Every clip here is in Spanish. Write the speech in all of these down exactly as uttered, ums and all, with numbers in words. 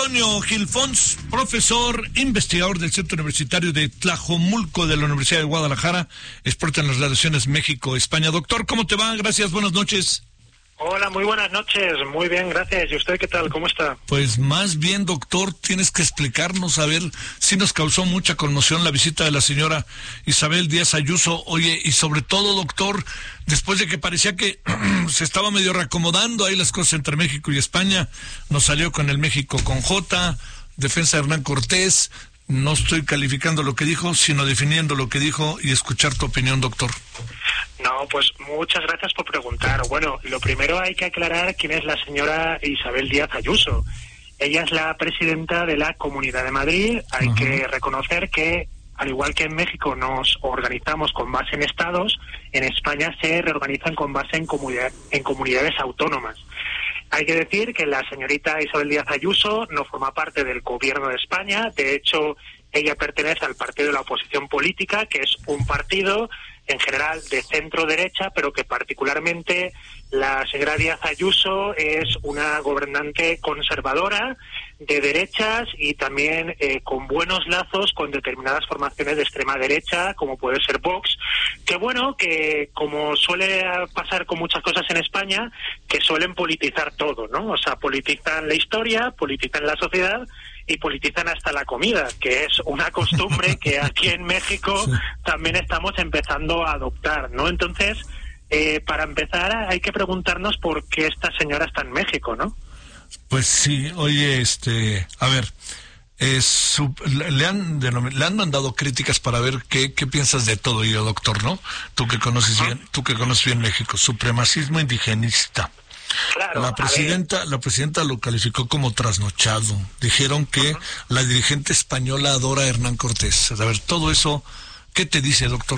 Antonio Gilfons, profesor, investigador del Centro Universitario de Tlajomulco de la Universidad de Guadalajara, experto en las relaciones México-España. Doctor, ¿cómo te va? Gracias, buenas noches. Hola, muy buenas noches, muy bien, gracias. ¿Y usted qué tal? ¿Cómo está? Pues más bien, doctor, tienes que explicarnos, a ver, si nos causó mucha conmoción la visita de la señora Isabel Díaz Ayuso. Oye, y sobre todo, doctor, después de que parecía que se estaba medio reacomodando ahí las cosas entre México y España, nos salió con el México con J, defensa de Hernán Cortés. No estoy calificando lo que dijo, sino definiendo lo que dijo y escuchar tu opinión, doctor. No, pues muchas gracias por preguntar. Bueno, lo primero hay que aclarar quién es la señora Isabel Díaz Ayuso. Ella es la presidenta de la Comunidad de Madrid. Hay uh-huh. que reconocer que, al igual que en México nos organizamos con base en estados, en España se reorganizan con base en, comunidad, en comunidades autónomas. Hay que decir que la señorita Isabel Díaz Ayuso no forma parte del gobierno de España. De hecho, ella pertenece al partido de la oposición política, que es un partido en general de centro-derecha, pero que particularmente la señora Díaz Ayuso es una gobernante conservadora, de derechas y también eh, con buenos lazos con determinadas formaciones de extrema derecha, como puede ser Vox, que bueno, que como suele pasar con muchas cosas en España, que suelen politizar todo, ¿no? O sea, politizan la historia, politizan la sociedad y politizan hasta la comida, que es una costumbre que aquí en México también estamos empezando a adoptar, ¿no? Entonces, eh, para empezar hay que preguntarnos por qué esta señora está en México, ¿no? Pues sí, oye, este, a ver, eh, su, le han le han mandado críticas para ver qué qué piensas de todo ello, doctor, ¿no? Tú que conoces bien, tú que conoces bien México, supremacismo indigenista. Claro, la presidenta la presidenta lo calificó como trasnochado. Dijeron que uh-huh. la dirigente española adora a Hernán Cortés. A ver, todo eso, ¿qué te dice, doctor?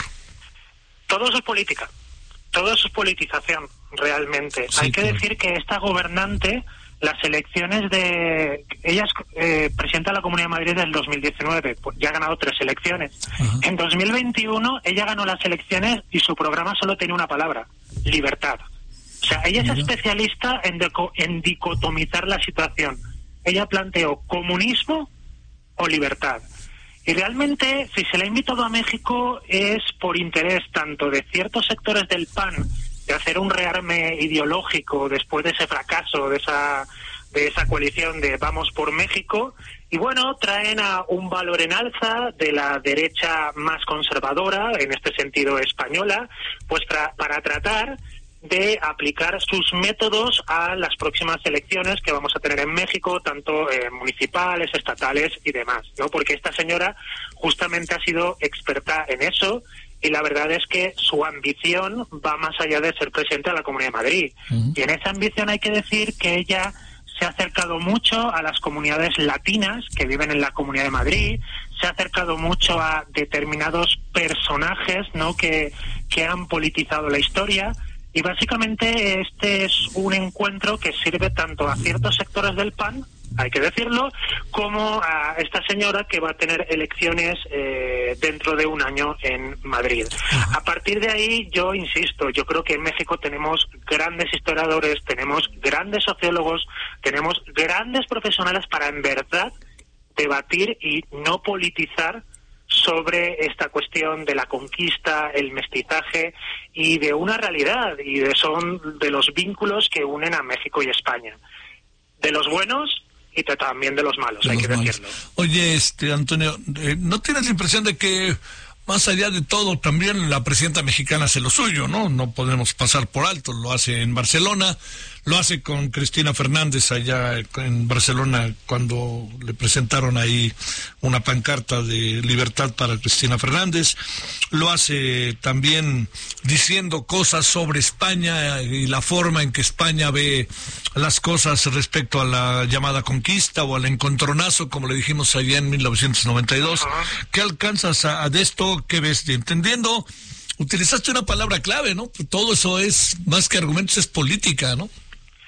Todo eso es política, todo eso es politización, realmente. Sí, Hay que claro. decir que esta gobernante, las elecciones de... Ella es eh, presidenta de la Comunidad de Madrid del dos mil diecinueve, pues ya ha ganado tres elecciones. Uh-huh. En dos mil veintiuno ella ganó las elecciones y su programa solo tenía una palabra: libertad. O sea, ella es especialista en, deco, en dicotomizar la situación. Ella planteó comunismo o libertad. Y realmente, si se le ha invitado a México, es por interés tanto de ciertos sectores del P A N, de hacer un rearme ideológico después de ese fracaso, de esa, de esa coalición de Vamos por México, y bueno, traen a un valor en alza de la derecha más conservadora, en este sentido española, pues tra- para tratar de aplicar sus métodos a las próximas elecciones que vamos a tener en México, tanto eh, municipales, estatales y demás, ¿no? Porque esta señora justamente ha sido experta en eso y la verdad es que su ambición va más allá de ser presidenta de la Comunidad de Madrid. Uh-huh. Y en esa ambición hay que decir que ella se ha acercado mucho a las comunidades latinas que viven en la Comunidad de Madrid, se ha acercado mucho a determinados personajes, ¿no?, que, que han politizado la historia. Y básicamente este es un encuentro que sirve tanto a ciertos sectores del P A N, hay que decirlo, como a esta señora que va a tener elecciones eh, dentro de un año en Madrid. A partir de ahí, yo insisto, yo creo que en México tenemos grandes historiadores, tenemos grandes sociólogos, tenemos grandes profesionales para en verdad debatir y no politizar sobre esta cuestión de la conquista, el mestizaje y de una realidad, y de son de los vínculos que unen a México y España. De los buenos y de, también de los malos, de hay los que malos. decirlo. Oye, este Antonio, eh, ¿no tienes la impresión de que más allá de todo también la presidenta mexicana hace lo suyo, ¿no? No podemos pasar por alto, lo hace en Barcelona, lo hace con Cristina Fernández allá en Barcelona cuando le presentaron ahí una pancarta de libertad para Cristina Fernández, lo hace también diciendo cosas sobre España y la forma en que España ve las cosas respecto a la llamada conquista o al encontronazo, como le dijimos allá en mil novecientos noventa y dos. Uh-huh. ¿Qué alcanzas a, a de esto? ¿Qué ves? Entendiendo, utilizaste una palabra clave, ¿no? Todo eso es, más que argumentos, es política, ¿no?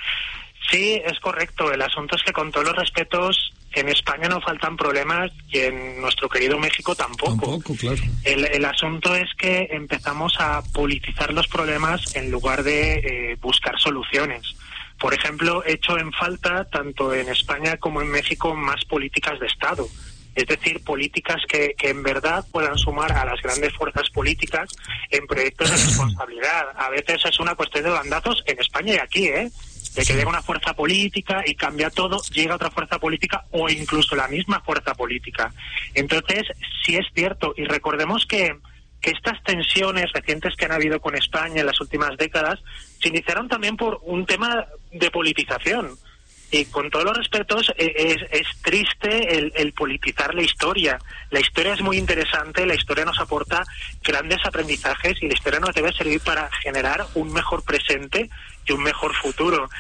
Sí, es correcto. El asunto es que, con todos los respetos, en España no faltan problemas y en nuestro querido México tampoco. Tampoco, claro. El, el asunto es que empezamos a politizar los problemas en lugar de eh, buscar soluciones. Por ejemplo, echo en falta, tanto en España como en México, más políticas de Estado. Es decir, políticas que, que en verdad puedan sumar a las grandes fuerzas políticas en proyectos de responsabilidad. A veces es una cuestión de bandazos en España y aquí, ¿eh? De que llega una fuerza política y cambia todo, llega otra fuerza política o incluso la misma fuerza política. Entonces, sí es cierto, y recordemos que, que estas tensiones recientes que han habido con España en las últimas décadas se iniciaron también por un tema de politización. Y con todos los respetos, es, es triste el, el politizar la historia. La historia es muy interesante, la historia nos aporta grandes aprendizajes y la historia nos debe servir para generar un mejor presente y un mejor futuro,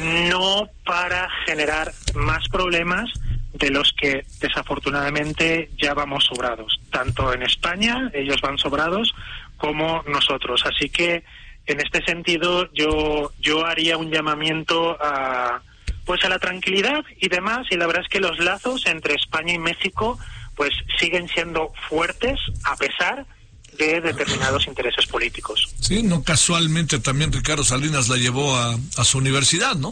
no para generar más problemas de los que desafortunadamente ya vamos sobrados. Tanto en España, ellos van sobrados, como nosotros. Así que en este sentido yo, yo haría un llamamiento a... pues a la tranquilidad y demás, y la verdad es que los lazos entre España y México pues siguen siendo fuertes a pesar de determinados intereses políticos. Sí, no casualmente también Ricardo Salinas la llevó a, a su universidad, ¿no?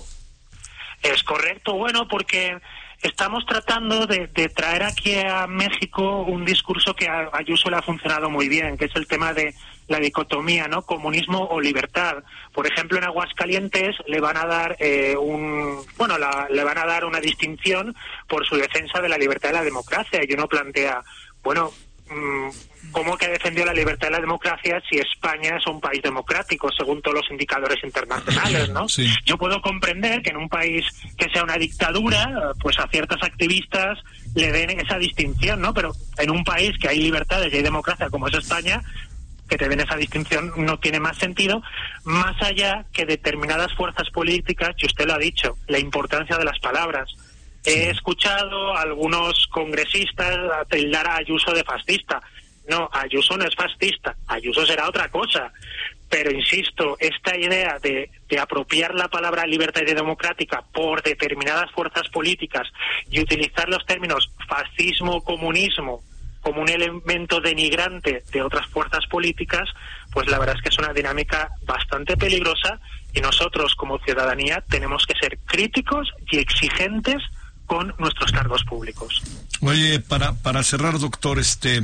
Es correcto, bueno, porque estamos tratando de, de traer aquí a México un discurso que a Ayuso le ha funcionado muy bien, que es el tema de la dicotomía, ¿no? Comunismo o libertad. Por ejemplo, en Aguascalientes le van a dar eh, un, bueno, la, le van a dar una distinción por su defensa de la libertad y la democracia. Y uno plantea, bueno, mmm, ¿cómo que defendió la libertad y la democracia si España es un país democrático, según todos los indicadores internacionales, ¿no? Sí. Yo puedo comprender que en un país que sea una dictadura, pues a ciertos activistas le den esa distinción, ¿no? Pero en un país que hay libertades y hay democracia, como es España, que te den esa distinción no tiene más sentido, más allá que determinadas fuerzas políticas, y usted lo ha dicho, la importancia de las palabras. He escuchado a algunos congresistas tildar a Ayuso de fascista. No, Ayuso no es fascista, Ayuso será otra cosa. Pero insisto, esta idea de, de apropiar la palabra libertad y democrática por determinadas fuerzas políticas y utilizar los términos fascismo, comunismo como un elemento denigrante de otras fuerzas políticas, pues la verdad es que es una dinámica bastante peligrosa y nosotros como ciudadanía tenemos que ser críticos y exigentes con nuestros cargos públicos. Oye, para para cerrar, doctor, este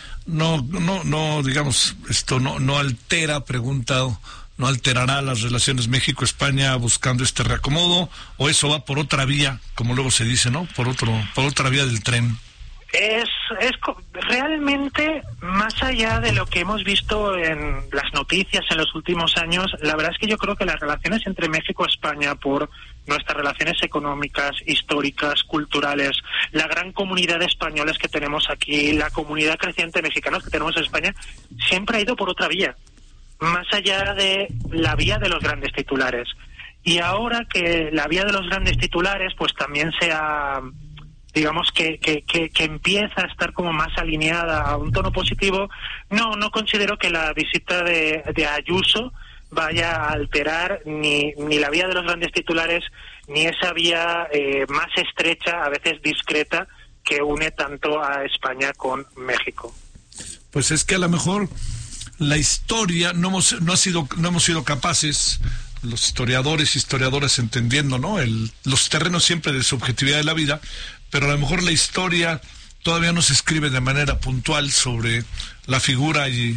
no no no digamos esto no no altera, pregunta, no alterará las relaciones México-España buscando este reacomodo, o eso va por otra vía, como luego se dice, ¿no? Por otro por otra vía del tren. Es, es realmente, más allá de lo que hemos visto en las noticias en los últimos años, la verdad es que yo creo que las relaciones entre México y España, por nuestras relaciones económicas, históricas, culturales, la gran comunidad de españoles que tenemos aquí, la comunidad creciente de mexicanos que tenemos en España, siempre ha ido por otra vía, más allá de la vía de los grandes titulares. Y ahora que la vía de los grandes titulares pues también se ha... digamos que, que, que, que empieza a estar como más alineada a un tono positivo, no no considero que la visita de, de Ayuso vaya a alterar ni, ni la vía de los grandes titulares, ni esa vía eh, más estrecha, a veces discreta, que une tanto a España con México. Pues es que a lo mejor la historia no hemos, no ha sido, no hemos sido capaces, los historiadores y historiadoras entendiendo, ¿no? El, los terrenos siempre de subjetividad de la vida, pero a lo mejor la historia todavía no se escribe de manera puntual sobre la figura y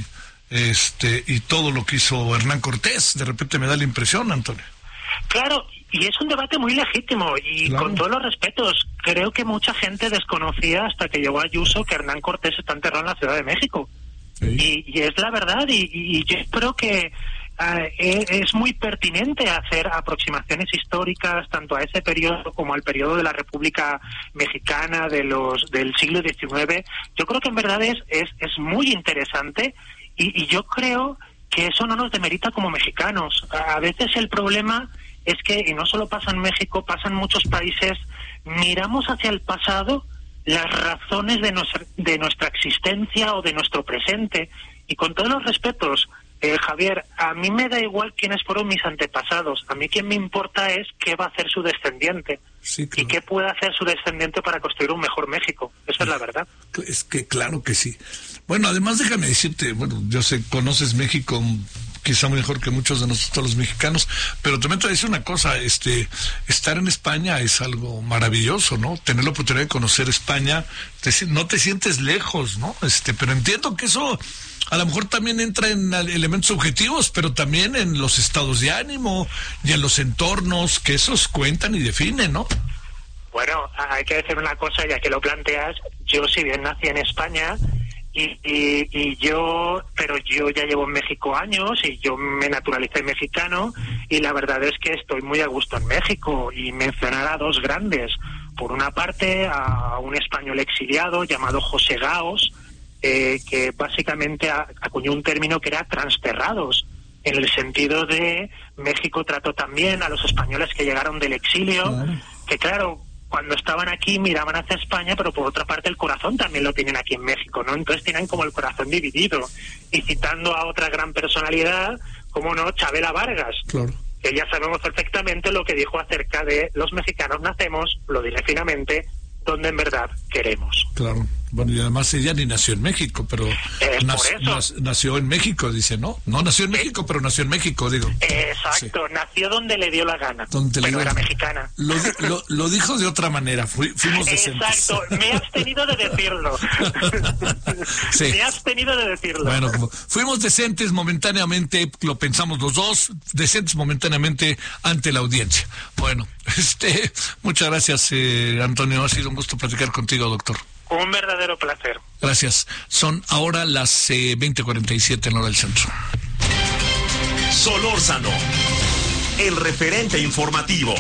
este y todo lo que hizo Hernán Cortés. De repente me da la impresión, Antonio. Claro, y es un debate muy legítimo y claro, con todos los respetos, creo que mucha gente desconocía hasta que llegó Ayuso que Hernán Cortés está enterrado en la Ciudad de México. Sí. Y, y es la verdad, y, y yo creo que Uh, es muy pertinente hacer aproximaciones históricas tanto a ese periodo como al periodo de la República Mexicana de los del siglo diecinueve. Yo creo que en verdad es, es, es muy interesante y, y yo creo que eso no nos demerita como mexicanos. A veces el problema es que, y no solo pasa en México, pasa en muchos países, miramos hacia el pasado las razones de nuestra, de nuestra existencia o de nuestro presente, y con todos los respetos, Eh, Javier, a mí me da igual quiénes fueron mis antepasados. A mí quien me importa es qué va a hacer su descendiente. Sí, claro. Y qué puede hacer su descendiente para construir un mejor México. Esa es la verdad. Es que claro que sí. Bueno, además déjame decirte, bueno, yo sé, conoces México quizá mejor que muchos de nosotros los mexicanos, pero también te voy a decir una cosa, este, estar en España es algo maravilloso, ¿no? Tener la oportunidad de conocer España, te, no te sientes lejos, ¿no? Este, pero entiendo que eso a lo mejor también entra en elementos subjetivos, pero también en los estados de ánimo y en los entornos, que esos cuentan y definen, ¿no? Bueno, hay que decir una cosa, ya que lo planteas, yo si bien nací en España, y, y, y yo, pero yo ya llevo en México años y yo me naturalicé mexicano y la verdad es que estoy muy a gusto en México, y mencionar a dos grandes. Por una parte, a un español exiliado llamado José Gaos, eh, que básicamente acuñó un término que era transterrados, en el sentido de México trató también a los españoles que llegaron del exilio, claro. que claro, cuando estaban aquí miraban hacia España, pero por otra parte el corazón también lo tienen aquí en México, ¿no? Entonces tienen como el corazón dividido. Y citando a otra gran personalidad, como no, Chabela Vargas, claro. que ya sabemos perfectamente lo que dijo acerca de los mexicanos nacemos, lo diré finamente, donde en verdad queremos. Claro. Bueno, y además ella ni nació en México, pero eh, nac- nac- nació en México, dice, ¿no? No nació en México, eh, pero nació en México, digo. Exacto, sí. Nació donde le dio la gana, donde pero era mexicana. Lo, lo, lo dijo de otra manera, Fui, fuimos decentes. Exacto, me he abstenido de decirlo. sí. Me he abstenido de decirlo. Bueno, como fuimos decentes momentáneamente, lo pensamos los dos, decentes momentáneamente ante la audiencia. Bueno, este, muchas gracias, eh, Antonio, ha sido un gusto platicar contigo, doctor. Un verdadero placer. Gracias. Son ahora las eh, veinte cuarenta y siete en hora del centro. Solórzano, el referente informativo.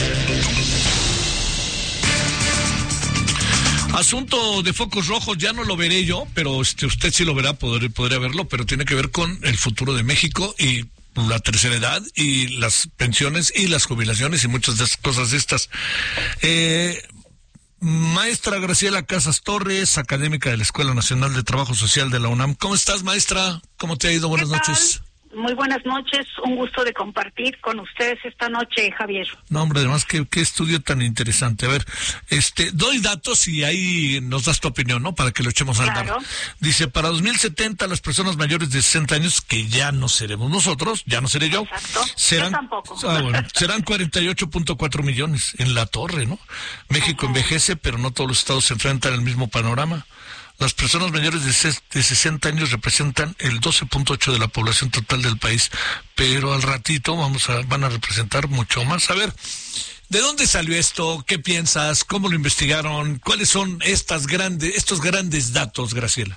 Asunto de focos rojos, ya no lo veré yo, pero este, usted sí lo verá, podré, podría verlo, pero tiene que ver con el futuro de México y la tercera edad y las pensiones y las jubilaciones y muchas de esas cosas estas. Eh... Maestra Graciela Casas Torres, académica de la Escuela Nacional de Trabajo Social de la UNAM. ¿Cómo estás, maestra? ¿Cómo te ha ido? Buenas noches. Muy buenas noches, un gusto de compartir con ustedes esta noche, Javier. No, hombre, además, qué, qué estudio tan interesante. A ver, este, doy datos y ahí nos das tu opinión, ¿no? Para que lo echemos a andar. Claro. Dice, para dos mil setenta, las personas mayores de sesenta años, que ya no seremos nosotros, ya no seré yo. Exacto, serán, yo tampoco. Ah, bueno, serán cuarenta y ocho punto cuatro millones en la torre, ¿no? México Ajá. envejece, pero no todos los estados se enfrentan al mismo panorama. Las personas mayores de sesenta años representan el doce punto ocho de la población total del país, pero al ratito vamos a, van a representar mucho más. A ver, ¿de dónde salió esto? ¿Qué piensas? ¿Cómo lo investigaron? ¿Cuáles son estas grandes, estos grandes datos, Graciela?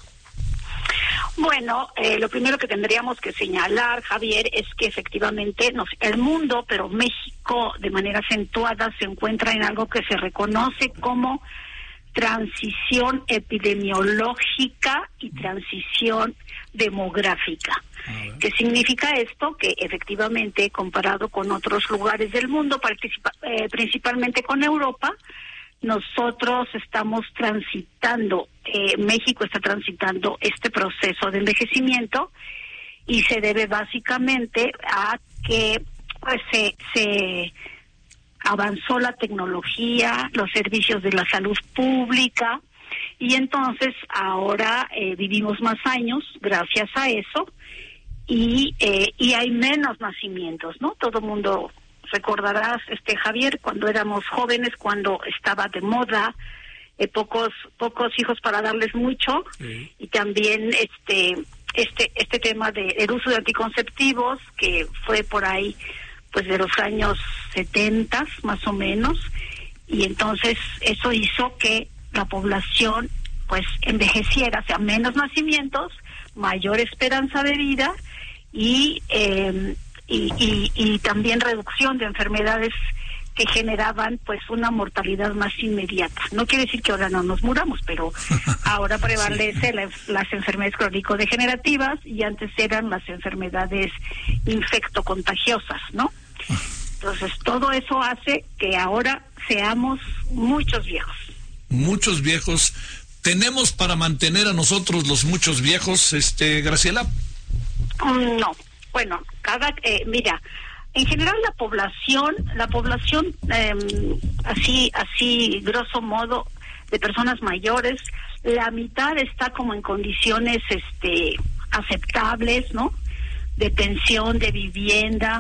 Bueno, eh, lo primero que tendríamos que señalar, Javier, es que efectivamente nos, el mundo, pero México de manera acentuada, se encuentra en algo que se reconoce como transición epidemiológica y transición demográfica. ¿Qué significa esto? Que efectivamente, comparado con otros lugares del mundo, participa, eh, principalmente con Europa, nosotros estamos transitando, eh, México está transitando este proceso de envejecimiento y se debe básicamente a que pues se... se avanzó la tecnología, los servicios de la salud pública, y entonces ahora eh, vivimos más años gracias a eso, y eh, y hay menos nacimientos, ¿no? Todo el mundo recordarás, este Javier, cuando éramos jóvenes, cuando estaba de moda, eh, pocos pocos hijos para darles mucho, sí. Y también este este este tema de el uso de anticonceptivos, que fue por ahí pues de los años setenta más o menos, y entonces eso hizo que la población pues envejeciera, o sea, menos nacimientos, mayor esperanza de vida y, eh, y, y, y también reducción de enfermedades que generaban pues una mortalidad más inmediata. No quiere decir que ahora no nos muramos, pero ahora prevalece sí. la, las enfermedades crónico-degenerativas y antes eran las enfermedades infectocontagiosas, ¿no? Entonces todo eso hace que ahora seamos muchos viejos. Muchos viejos. ¿Tenemos para mantener a nosotros los muchos viejos, este Graciela? Um, no. Bueno, cada eh, mira, en general la población, la población eh, así así grosso modo de personas mayores, la mitad está como en condiciones este aceptables, ¿no? de pensión, de vivienda,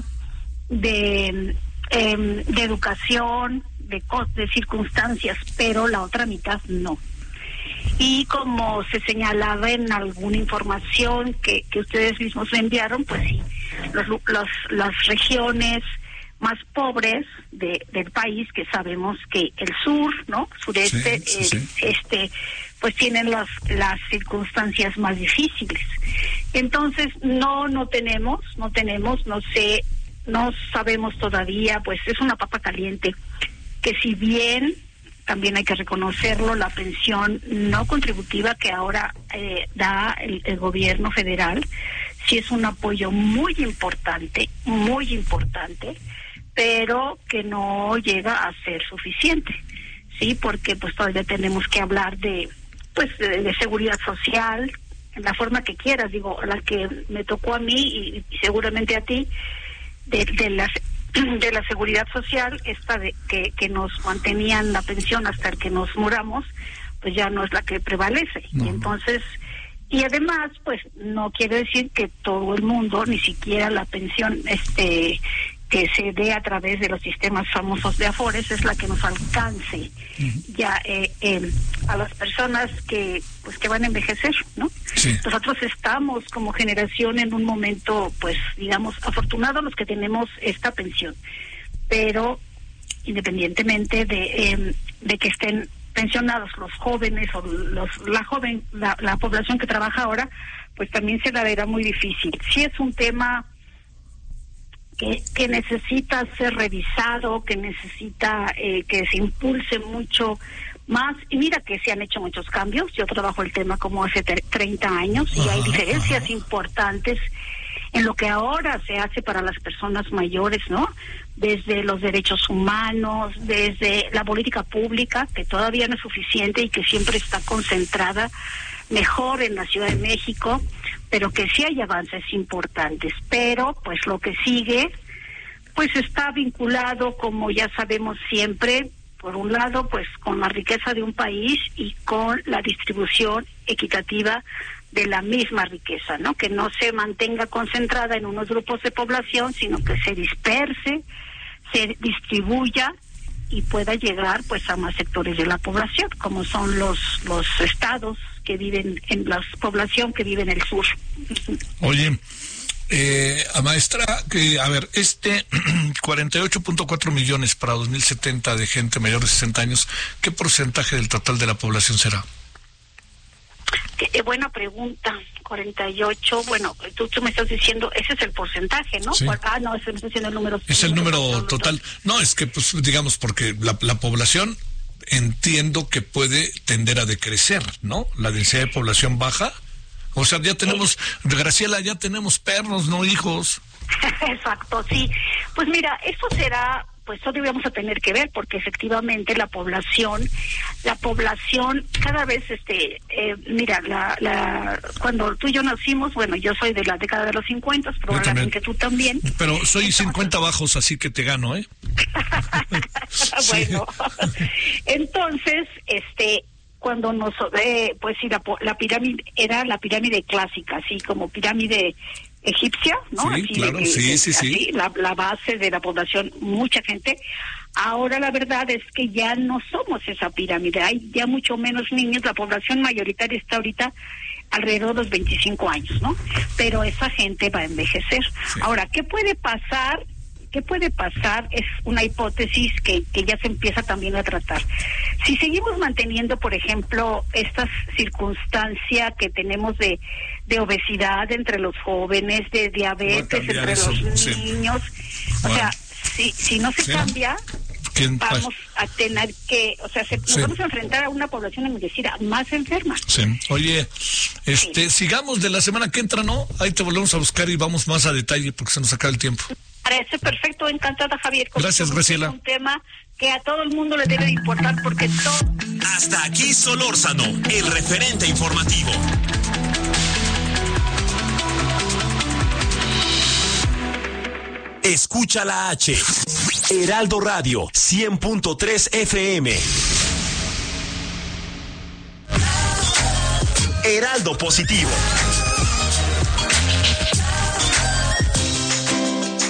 de, eh, de educación, de, de circunstancias, pero la otra mitad no. Y como se señalaba en alguna información que, que ustedes mismos me enviaron, pues sí, los, los, las regiones más pobres de, del país, que sabemos que el sur, ¿no? Sureste, sí, sí, eh, sí. este, pues tienen las, las circunstancias más difíciles. Entonces, no, no tenemos, no tenemos, no sé, no sabemos todavía, pues es una papa caliente, que si bien también hay que reconocerlo, la pensión no contributiva que ahora eh, da el, el gobierno federal, sí es un apoyo muy importante, muy importante, pero que no llega a ser suficiente, sí, porque pues todavía tenemos que hablar de, pues, de, de seguridad social, en la forma que quieras, digo, la que me tocó a mí y, y seguramente a ti, de, de las de la seguridad social, esta de que, que nos mantenían la pensión hasta el que nos muramos, pues ya no es la que prevalece. No. Y entonces, y además, pues no quiere decir que todo el mundo, ni siquiera la pensión este que se dé a través de los sistemas famosos de Afores, es la que nos alcance uh-huh. ya eh, eh, a las personas que pues que van a envejecer, ¿no? Sí. Nosotros estamos como generación en un momento, pues digamos, afortunados los que tenemos esta pensión, pero independientemente de eh, de que estén pensionados los jóvenes o los la joven la, la población que trabaja ahora, pues también se la verá muy difícil. Sí es un tema que, que necesita ser revisado, que necesita eh, que se impulse mucho más, y mira que se han hecho muchos cambios. Yo trabajo el tema como hace treinta años y hay diferencias importantes en lo que ahora se hace para las personas mayores, ¿no? Desde los derechos humanos, desde la política pública, que todavía no es suficiente y que siempre está concentrada mejor en la Ciudad de México, pero que sí hay avances importantes. Pero pues lo que sigue pues está vinculado, como ya sabemos siempre, por un lado pues con la riqueza de un país y con la distribución equitativa de la misma riqueza, ¿no? Que no se mantenga concentrada en unos grupos de población, sino que se disperse, se distribuya y pueda llegar pues a más sectores de la población, como son los los estados que viven en la población que vive en el sur. Oye, eh, a maestra, que a ver, este cuarenta y ocho punto cuatro millones para dos mil setenta de gente mayor de sesenta años, ¿qué porcentaje del total de la población será? Qué buena pregunta. Cuarenta y ocho, bueno, tú, tú me estás diciendo, ese es el porcentaje, ¿no? Sí. Ah, no, ese me está diciendo el número. Es el número total. No, es que, pues, digamos, porque la, la población, entiendo que puede tender a decrecer, ¿no? La densidad de población baja. O sea, ya tenemos, Graciela, ya tenemos perros, no hijos. Exacto, sí. Pues mira, eso será, pues todavía vamos a tener que ver, porque efectivamente la población, la población cada vez, este, eh, mira, la, la, cuando tú y yo nacimos, bueno, yo soy de la década de los cincuenta, probablemente tú también. Pero soy entonces, cincuenta bajos, así que te gano, ¿eh? Bueno, entonces, este, cuando nos, eh, pues sí, la, la pirámide era la pirámide clásica, así como pirámide egipcia, ¿no? Sí, así claro, de que, sí, de, sí, así, sí. La, la base de la población, mucha gente. Ahora la verdad es que ya no somos esa pirámide, hay ya mucho menos niños, la población mayoritaria está ahorita alrededor de los veinticinco años, ¿no? Pero esa gente va a envejecer. Sí. Ahora, ¿qué puede pasar? ¿Qué puede pasar? Es una hipótesis que, que ya se empieza también a tratar. Si seguimos manteniendo, por ejemplo, esta circunstancia que tenemos de, de obesidad entre los jóvenes, de diabetes entre eso, los sí. niños, o bueno. sea, si, si no se ¿Sí? cambia, vamos a tener que, o sea, se, nos sí. vamos a enfrentar a una población envejecida más enferma. Sí. Oye, este, sí. sigamos de la semana que entra, ¿no? Ahí te volvemos a buscar y vamos más a detalle porque se nos acaba el tiempo. Parece perfecto, encantada, Javier. Gracias, Graciela. Es un tema que a todo el mundo le debe de importar porque todo... Hasta aquí Solórzano, el referente informativo. Escucha la H. Heraldo Radio, cien punto tres F M. Heraldo Positivo.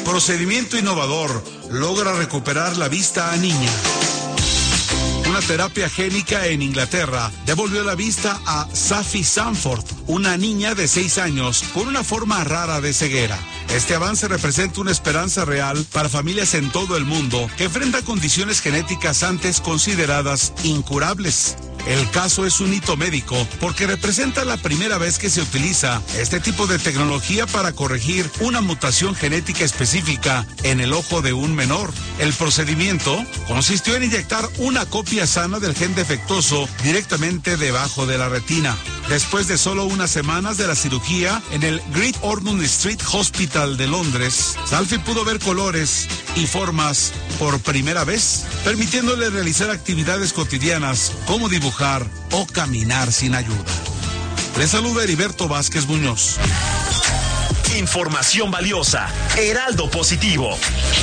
Procedimiento innovador logra recuperar la vista a niña. Una terapia génica en Inglaterra devolvió la vista a Safi Sanford, una niña de seis años con una forma rara de ceguera. Este avance representa una esperanza real para familias en todo el mundo que enfrentan condiciones genéticas antes consideradas incurables. El caso es un hito médico porque representa la primera vez que se utiliza este tipo de tecnología para corregir una mutación genética específica en el ojo de un menor. El procedimiento consistió en inyectar una copia sana del gen defectuoso directamente debajo de la retina. Después de solo unas semanas de la cirugía en el Great Ormond Street Hospital de Londres, Safi pudo ver colores y formas por primera vez, permitiéndole realizar actividades cotidianas como dibujar o caminar sin ayuda. Les saluda Heriberto Vázquez Muñoz. Información valiosa. Heraldo Positivo.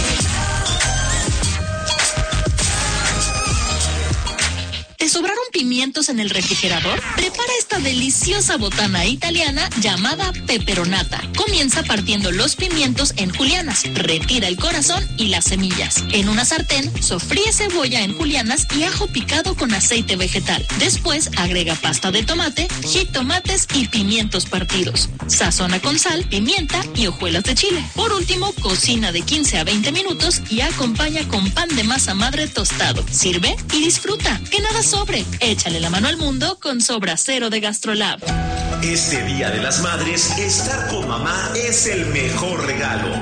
¿Te sobraron pimientos en el refrigerador? Prepara esta deliciosa botana italiana llamada peperonata. Comienza partiendo los pimientos en julianas, retira el corazón y las semillas. En una sartén, sofríe cebolla en julianas y ajo picado con aceite vegetal. Después, agrega pasta de tomate, jitomates y pimientos partidos. Sazona con sal, pimienta y hojuelas de chile. Por último, cocina de quince a veinte minutos y acompaña con pan de masa madre tostado. Sirve y disfruta. Que nada sobre. Échale la mano al mundo con Sobra Cero de Gastrolab. Este Día de las Madres, estar con mamá es el mejor regalo.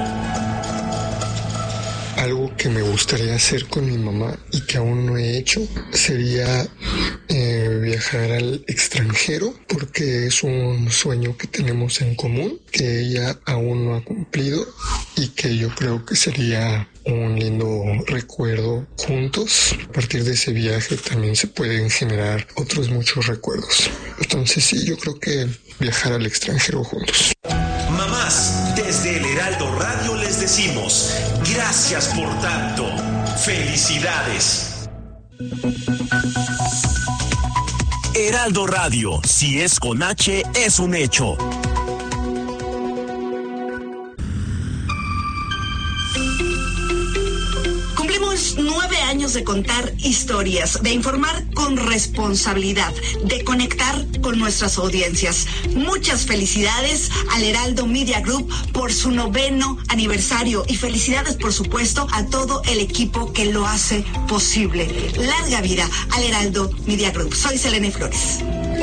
Algo que me gustaría hacer con mi mamá y que aún no he hecho sería eh, viajar al extranjero, porque es un sueño que tenemos en común, que ella aún no ha cumplido y que yo creo que sería un lindo recuerdo juntos. A partir de ese viaje también se pueden generar otros muchos recuerdos. Entonces sí, yo creo que viajar al extranjero juntos. Mamás, desde el Heraldo Radio les decimos gracias por tanto. Felicidades. Heraldo Radio, si es con H, es un hecho. Nueve años de contar historias, de informar con responsabilidad, de conectar con nuestras audiencias. Muchas felicidades al Heraldo Media Group por su noveno aniversario y felicidades, por supuesto, a todo el equipo que lo hace posible. Larga vida al Heraldo Media Group. Soy Selene Flores.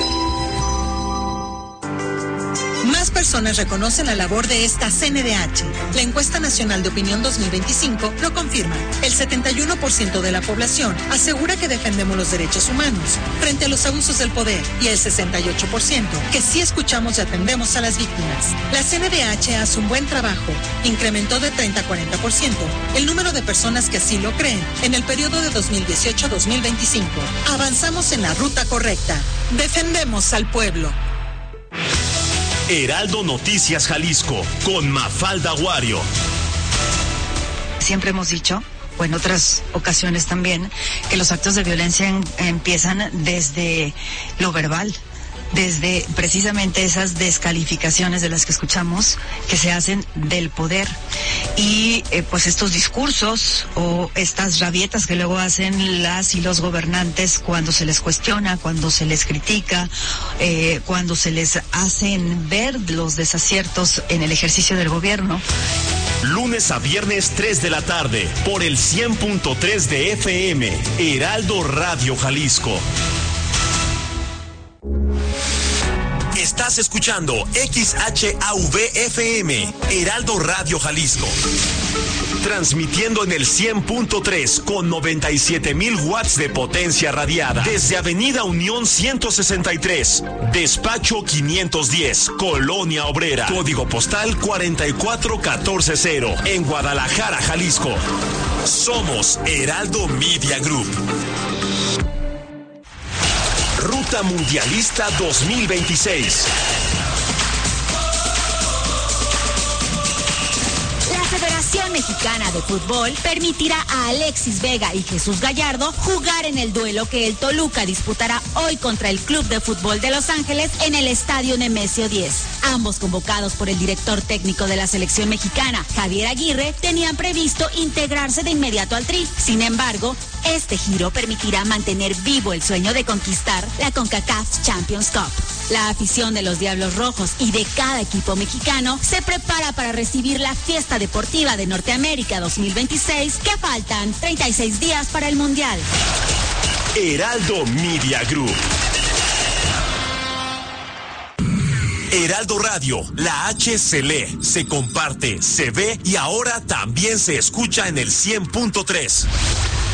Más personas reconocen la labor de esta C N D H. La encuesta nacional de opinión dos mil veinticinco lo confirma. El setenta y uno por ciento de la población asegura que defendemos los derechos humanos frente a los abusos del poder y el sesenta y ocho por ciento que sí escuchamos y atendemos a las víctimas. La C N D H hace un buen trabajo. Incrementó de treinta a cuarenta por ciento el número de personas que así lo creen en el periodo de dos mil dieciocho a dos mil veinticinco. Avanzamos en la ruta correcta. Defendemos al pueblo. Heraldo Noticias Jalisco, con Mafalda Guario. Siempre hemos dicho, o en otras ocasiones también, que los actos de violencia en, empiezan desde lo verbal, desde precisamente esas descalificaciones de las que escuchamos que se hacen del poder y eh, pues estos discursos o estas rabietas que luego hacen las y los gobernantes cuando se les cuestiona, cuando se les critica, eh, cuando se les hacen ver los desaciertos en el ejercicio del gobierno. Lunes a viernes tres de la tarde por el cien punto tres de F M, Heraldo Radio Jalisco. Estás escuchando X H A V F M, Heraldo Radio Jalisco. Transmitiendo en el cien punto tres con noventa y siete mil watts de potencia radiada. Desde Avenida Unión ciento sesenta y tres, Despacho quinientos diez, Colonia Obrera. Código postal cuarenta y cuatro catorce cero, en Guadalajara, Jalisco. Somos Heraldo Media Group. Ruta Mundialista dos mil veintiséis. La Federación selección mexicana de fútbol permitirá a Alexis Vega y Jesús Gallardo jugar en el duelo que el Toluca disputará hoy contra el Club de Fútbol de Los Ángeles en el Estadio Nemesio diez. Ambos, convocados por el director técnico de la selección mexicana, Javier Aguirre, tenían previsto integrarse de inmediato al Tri. Sin embargo, este giro permitirá mantener vivo el sueño de conquistar la CONCACAF Champions Cup. La afición de los Diablos Rojos y de cada equipo mexicano se prepara para recibir la fiesta deportiva de Norteamérica dos mil veintiséis, que faltan treinta y seis días para el Mundial. Heraldo Media Group. Heraldo Radio, la H se lee, se comparte, se ve y ahora también se escucha en el cien punto tres.